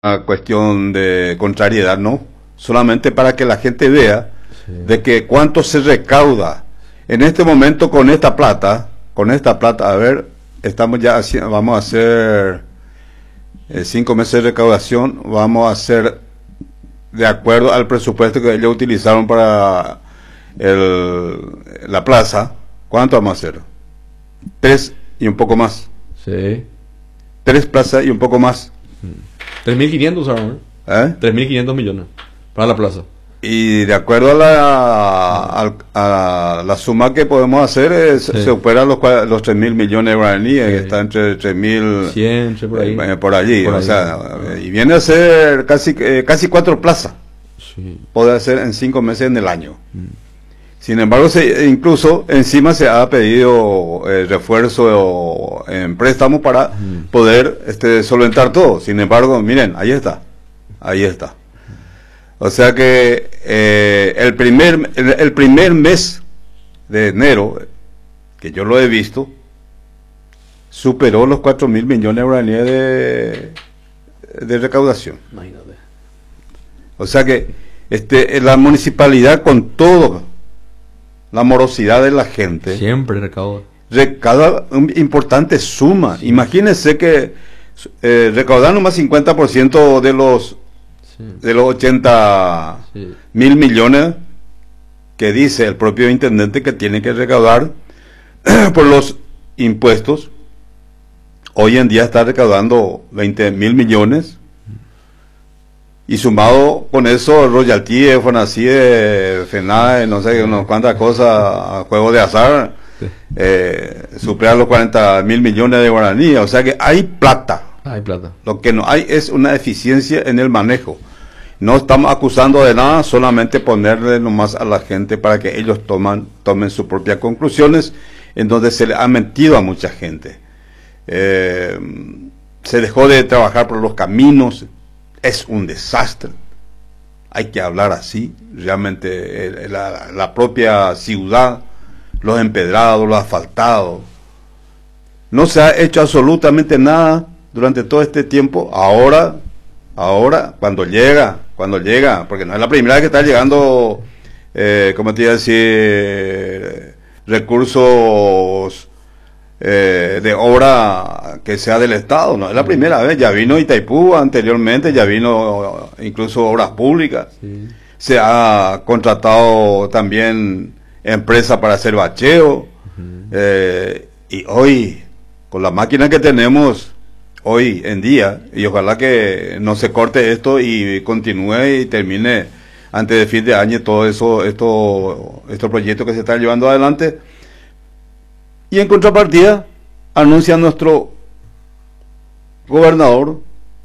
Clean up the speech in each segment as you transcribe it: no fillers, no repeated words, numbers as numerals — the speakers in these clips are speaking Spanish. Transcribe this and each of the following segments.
una cuestión de contrariedad, no, solamente para que la gente vea de que cuánto se recauda en este momento con esta plata, a ver, estamos ya vamos a hacer 5 meses de recaudación, vamos a hacer de acuerdo al presupuesto que ellos utilizaron para la plaza. ¿Cuánto vamos a hacer? 3 y un poco más. Sí. 3 plazas y un poco más. 3.500 usaron, ¿eh? 3.500 millones para la plaza. Y de acuerdo a la suma que podemos hacer, se supera los 3.000 millones de guaraníes, que está entre 3.100 por allí. O sea, y viene a ser casi 4 plazas. Sí. Puede hacer en 5 meses en el año. Sin embargo, incluso encima se ha pedido refuerzo en préstamo para poder solventar todo. Sin embargo, miren, ahí está. O sea que el primer mes de enero, que yo lo he visto, superó los 4.000 millones de guaraníes de recaudación. Imagínate. O sea que la municipalidad, con todo la morosidad de la gente, siempre recauda una importante suma. Sí. Imagínense que recaudan nomás 50% de los 80.000 millones que dice el propio intendente que tiene que recaudar por los impuestos. Hoy en día está recaudando 20.000 millones. Y sumado con eso, royalty, FONACIE, FENAE, no sé, unas cuantas cosas, juegos de azar, sí. Supera los 40.000 millones de guaraníes. O sea que hay plata. Hay plata. Lo que no hay es una eficiencia en el manejo. No estamos acusando de nada, solamente ponerle nomás a la gente para que ellos tomen sus propias conclusiones, en donde se le ha mentido a mucha gente. Se dejó de trabajar por los caminos. Es un desastre, hay que hablar así, realmente la propia ciudad, los empedrados, los asfaltados, no se ha hecho absolutamente nada durante todo este tiempo. Ahora, cuando llega, porque no es la primera vez que está llegando, ¿cómo te iba a decir? Recursos de obra que sea del Estado, no es la primera vez. Ya vino Itaipú anteriormente, ya vino incluso obras públicas. Sí. Se ha contratado también empresas para hacer bacheo. Y hoy, con la máquina que tenemos hoy en día, y ojalá que no se corte esto y continúe y termine antes de fin de año todo eso, estos proyectos que se están llevando adelante. Y en contrapartida, anuncia nuestro gobernador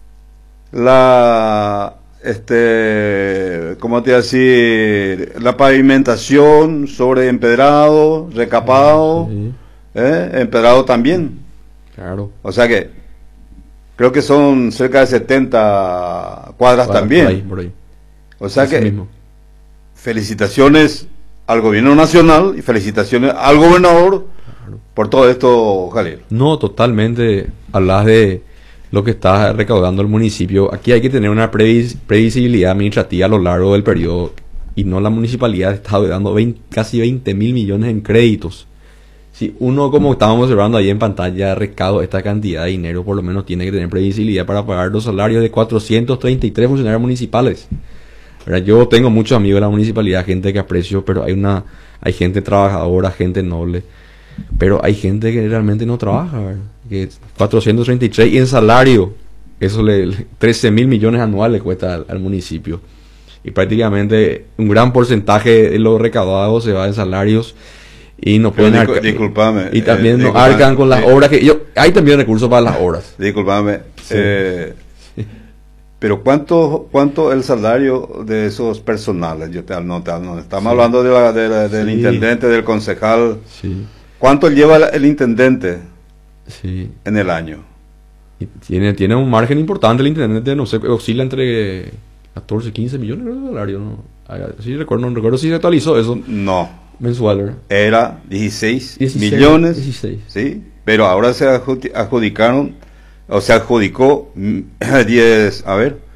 ¿cómo te iba a decir? La pavimentación sobre empedrado, recapado, sí. Empedrado también. Claro. O sea que creo que son cerca de 70 cuadras también. Por ahí. O sea eso que mismo. Felicitaciones al gobierno nacional y felicitaciones al gobernador por todo esto, Jalil. No, totalmente. Hablas de lo que está recaudando el municipio. Aquí hay que tener una previsibilidad administrativa a lo largo del periodo. Y no, la municipalidad está dando casi 20.000 millones en créditos. Si uno, como estábamos observando ahí en pantalla, recauda esta cantidad de dinero, por lo menos tiene que tener previsibilidad para pagar los salarios de 433 funcionarios municipales. ¿Verdad? Yo tengo muchos amigos de la municipalidad, gente que aprecio, pero hay gente trabajadora, gente noble. Pero hay gente que realmente no trabaja, ¿verdad? Que 433 y en salario, eso 13.000 millones anuales cuesta al municipio. Y prácticamente un gran porcentaje de lo recaudado se va en salarios y no pueden disculpame. Y también no arcan con las obras que hay también recursos para las obras. Disculpame. Sí. Pero ¿cuánto el salario de esos personales? No estamos hablando del intendente, del concejal. Sí. ¿Cuánto lleva el intendente en el año? Y tiene un margen importante el intendente, no sé, oscila entre 14 y 15 millones de salarios, ¿no? No recuerdo si se actualizó eso. No. Mensual, ¿verdad? Era 16 millones. 16. Sí, pero ahora se adjudicaron o sea, adjudicó 10, a ver,